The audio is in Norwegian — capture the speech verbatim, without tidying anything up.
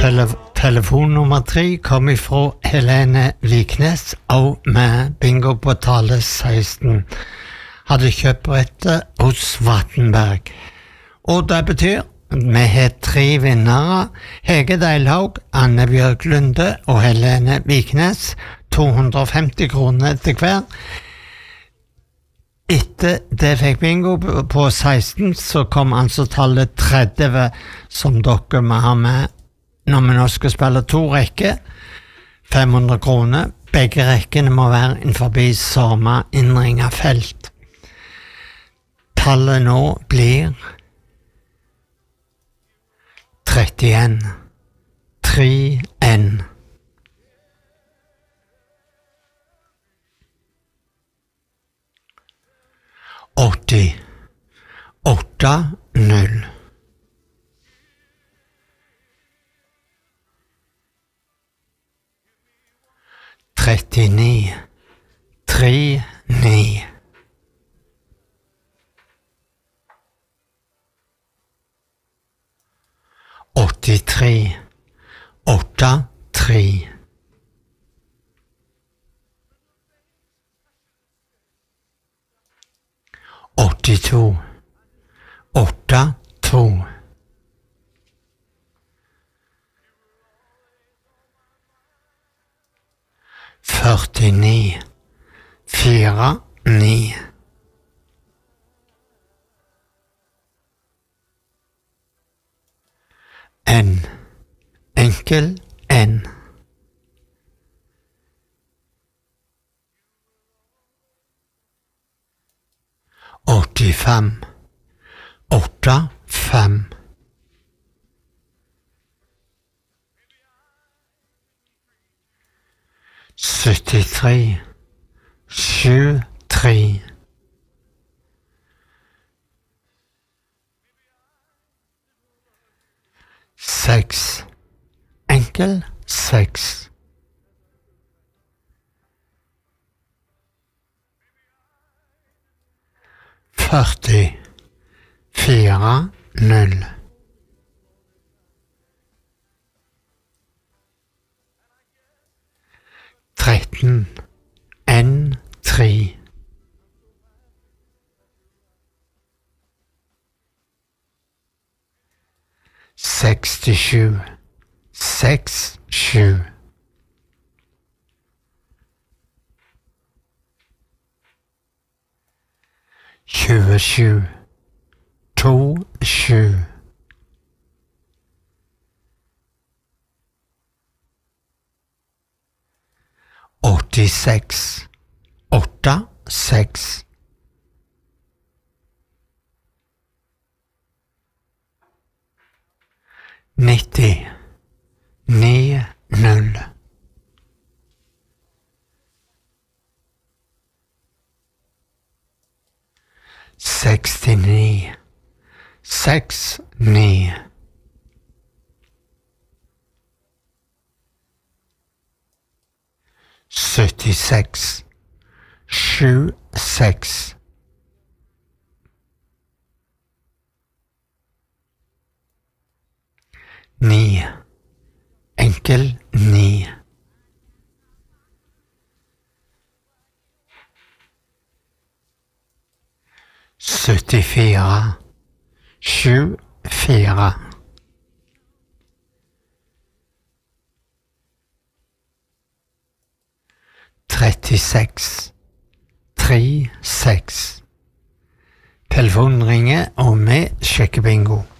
Tele- telefonnummer tre kom ifra Helene Viknes, og med bingo på tallet seksten. Hadde kjøpt brettet hos Vattenberg. Og det betyr vi har tre vinnere: Hege Deilhaug, Anne Bjørk Lunde og Helene Viknes. to hundre og femti kroner til hver. Etter det fikk bingo på seksten, så kom altså tallet tretti, som dere må ha med når vi nå skal spille to rekker. fem hundre kroner. Begge rekkene må være innenfor samme innringet felt. Tallet nå blir trettien. tre en. åtti. åtte null. trettini. tre ni. åttitre. åtte tre. åttito. åtte to. førtini. fire ni. N. Enkel N. åttifem. åtte fem. syttitre. sju tre. seks. Enkel seks. førti. fire null. tretten. N tre. sekstisju. seks sju. tjuesju. to sju. åttiseks. åtte seks. nitti. ni null. sekstini. seks ni. syttiseks. sju seks. ni. Enkel ni. syttifire. sju fire. trettiseks. tre seks. Telefonen ringer, og vi sjekker bingo.